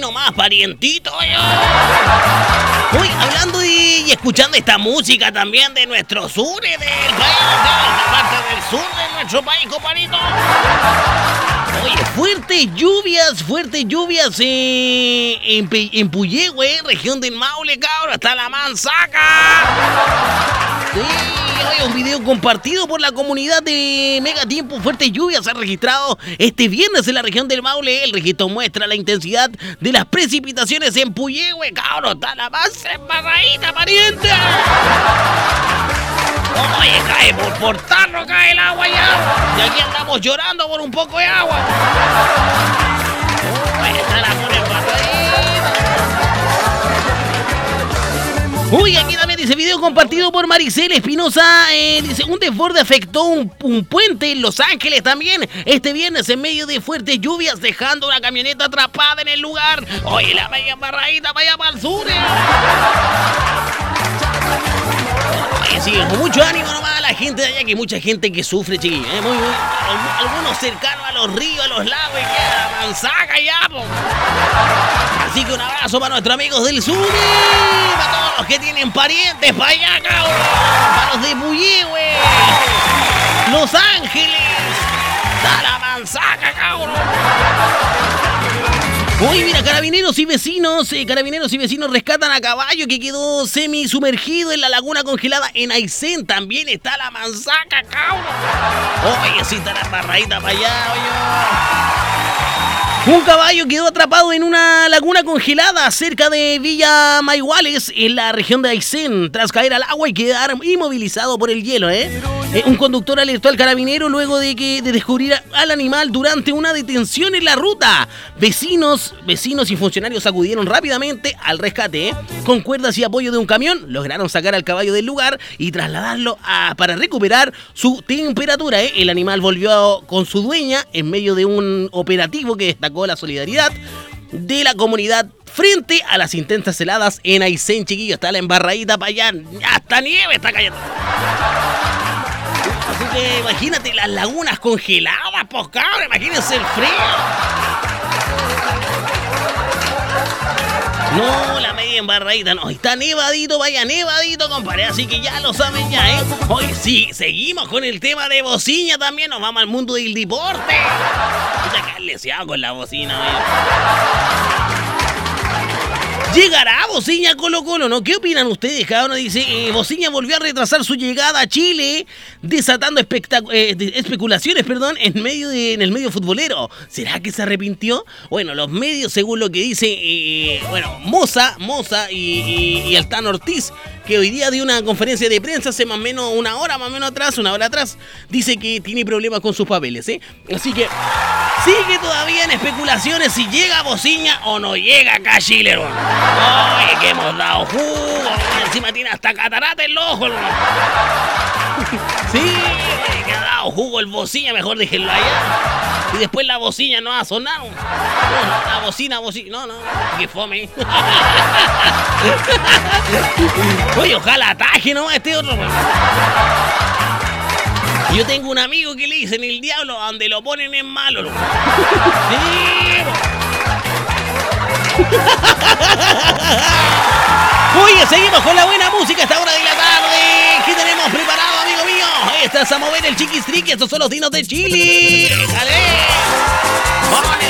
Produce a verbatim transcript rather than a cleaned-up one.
nomás, parientito. Yo. Uy, hablando y, y escuchando esta música también de nuestro sur, del país, de esta parte del sur de nuestro país, compadrito. Oye, fuertes lluvias, fuertes lluvias eh, en, en Puyehue, región del Maule, cabrón, hasta la Manzaca. Sí, oye, un video compartido por la comunidad de Megatiempo. Fuertes lluvias se han registrado este viernes en la región del Maule. El registro muestra la intensidad de las precipitaciones en Puyehue, cabrón, está la más embarradita, pariente. Oye, cae por portarlo, cae el agua ya. Y aquí andamos llorando por un poco de agua. Oye, está la pone patadita. Uy, aquí también dice video compartido por Maricel Espinosa. Eh, dice, un desborde afectó un, un puente en Los Ángeles también este viernes en medio de fuertes lluvias, dejando una camioneta atrapada en el lugar. Oye, la media embarradita para allá para el sur. Eh. Oye, sí, con mucho ánimo nomás a la gente de allá, que hay mucha gente que sufre, chiquillos, ¿eh? Muy, muy, algunos cercanos a los ríos, a los lagos, y que a la Manzaca ya, po. Así que un abrazo para nuestros amigos del sur, y para todos los que tienen parientes para allá, cabrón, para los de Puyehue, Los Ángeles, a la Manzaca, cabrón. Uy, mira, carabineros y vecinos, eh, carabineros y vecinos rescatan a caballo que quedó semi sumergido en la laguna congelada en Aysén. También está la Manzaca, cabrón. Oye, sí está la barradita para allá, oye. Un caballo quedó atrapado en una laguna congelada cerca de Villa Maiguales, en la región de Aysén, tras caer al agua y quedar inmovilizado por el hielo, ¿eh? Eh, un conductor alertó al carabinero luego de que de descubrir al animal durante una detención en la ruta. Vecinos, vecinos y funcionarios acudieron rápidamente al rescate, ¿eh? Con cuerdas y apoyo de un camión, lograron sacar al caballo del lugar y trasladarlo a, para recuperar su temperatura, ¿eh? El animal volvió con su dueña en medio de un operativo que destacó la solidaridad de la comunidad frente a las intensas heladas en Aysén, chiquillos. Está la embarradita para allá, hasta nieve está cayendo. Así que imagínate las lagunas congeladas, pues cabrón, imagínense el frío. No, la media embarradita, no, está nevadito, vaya nevadito, compadre, así que ya lo saben ya, ¿eh? Hoy sí, seguimos con el tema de bocina también, nos vamos al mundo del deporte. Ya que leseado con la bocina, ¿eh? ¿Llegará Bociña Colo Colo, no? ¿Qué opinan ustedes? Cada uno dice, eh, Bociña volvió a retrasar su llegada a Chile, desatando eh, de especulaciones, perdón, en medio de, en el medio futbolero. ¿Será que se arrepintió? Bueno, los medios, según lo que dice, eh, bueno, Moza, Moza y, y, y Altán Ortiz, que hoy día dio una conferencia de prensa hace más o menos una hora, más o menos atrás, una hora atrás, dice que tiene problemas con sus papeles, ¿eh? Así que sigue todavía en especulaciones si llega Bociña o no llega acá a Chile, hermano. Oye, que hemos dado jugo, encima tiene hasta catarata en el ojo, hermano. Sí, que ha dado jugo el Bociña, mejor déjenlo allá. Y después la bocina no ha sonado. No, no, la bocina, bocina. No, no, que fome. Oye, ojalá ataje nomás este otro. Yo tengo un amigo que le dicen el diablo, donde lo ponen es malo. ¿No? Sí, oye, seguimos con la buena música a esta hora de la tarde. ¿Qué tenemos preparado, amigo mío? Estás a mover el chiquistriqui, estos son los dinos de Chile. ¡Dale!